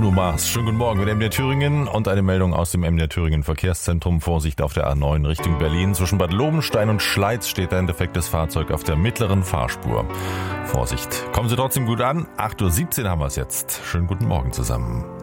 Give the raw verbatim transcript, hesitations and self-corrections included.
Bruno Mars. Schönen guten Morgen mit M D R Thüringen und eine Meldung aus dem M D R Thüringen Verkehrszentrum. Vorsicht auf der A neun Richtung Berlin. Zwischen Bad Lobenstein und Schleiz steht ein defektes Fahrzeug auf der mittleren Fahrspur. Vorsicht. Kommen Sie trotzdem gut an. acht Uhr siebzehn haben wir es jetzt. Schönen guten Morgen zusammen.